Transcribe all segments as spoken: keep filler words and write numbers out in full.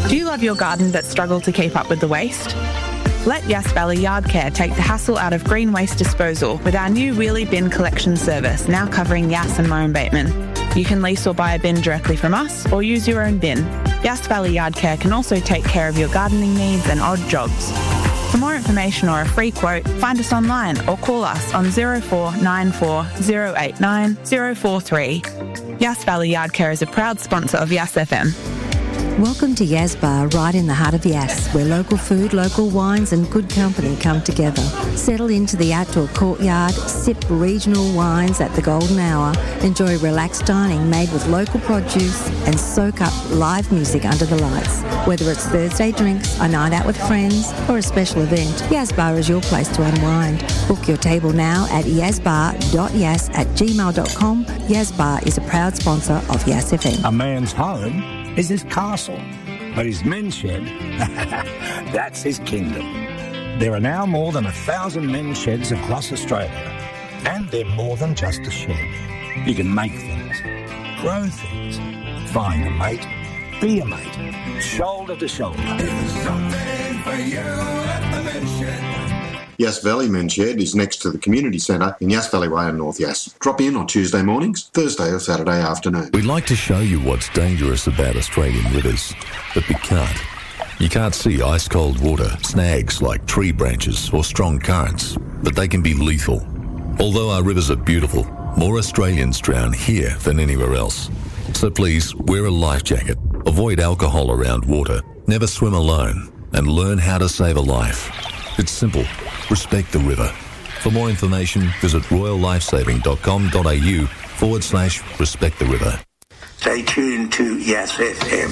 Do you love your garden but struggle to keep up with the waste? Let Yass Valley Yard Care take the hassle out of green waste disposal with our new wheelie bin collection service, now covering Yass and Murrumbateman. You can lease or buy a bin directly from us or use your own bin. Yass Valley Yard Care can also take care of your gardening needs and odd jobs. For more information or a free quote, find us online or call us on zero four nine four zero eight nine zero four three. Yass Valley Yard Care is a proud sponsor of Yass F M. Welcome to Yass Bar, right in the heart of Yass, where local food, local wines and good company come together. Settle into the outdoor courtyard, sip regional wines at the golden hour, enjoy relaxed dining made with local produce and soak up live music under the lights. Whether it's Thursday drinks, a night out with friends or a special event, Yass Bar is your place to unwind. Book your table now at yassbar dot yass at gmail dot com. Yass Bar is a proud sponsor of Yass F M. A man's home is his castle, but his men's shed, that's his kingdom. There are now more than a thousand men's sheds across Australia, and they're more than just a shed. You can make things, grow things, find a mate, be a mate, shoulder to shoulder. There's something for you at the men's shed. Yass Valley Men's Shed is next to the community centre in Yass Valley Way in North Yass. Drop in on Tuesday mornings, Thursday or Saturday afternoon. We'd like to show you what's dangerous about Australian rivers, but we can't. You can't see ice-cold water, snags like tree branches or strong currents, but they can be lethal. Although our rivers are beautiful, more Australians drown here than anywhere else. So please, wear a life jacket, avoid alcohol around water, never swim alone, and learn how to save a life. It's simple. Respect the river. For more information, visit royal lifesaving dot com dot a u forward slash respect the river. Stay tuned to Yass F M.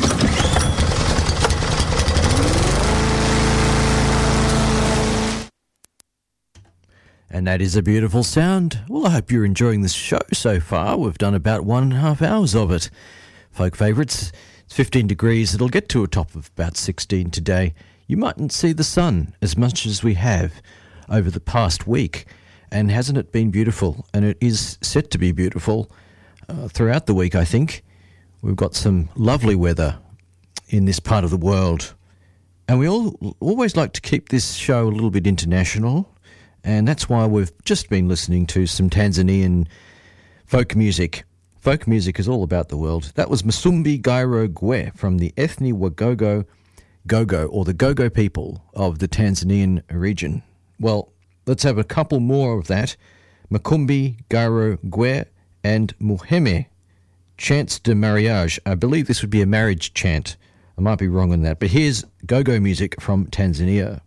And that is a beautiful sound. Well, I hope you're enjoying this show so far. We've done about one and a half hours of it. Folk favourites, it's fifteen degrees. It'll get to a top of about sixteen today. You mightn't see the sun as much as we have over the past week. And hasn't it been beautiful? And it is set to be beautiful uh, throughout the week, I think. We've got some lovely weather in this part of the world. And we all always like to keep this show a little bit international. And that's why we've just been listening to some Tanzanian folk music. Folk music is all about the world. That was Musumbi Gairo Gwe from the Ethni Wagogo Gogo, or the Gogo people of the Tanzanian region. Well, let's have a couple more of that. Makumbi Gairo Gwe and Muheme, Chants de Mariage. I believe this would be a marriage chant. I might be wrong on that. But here's Gogo music from Tanzania.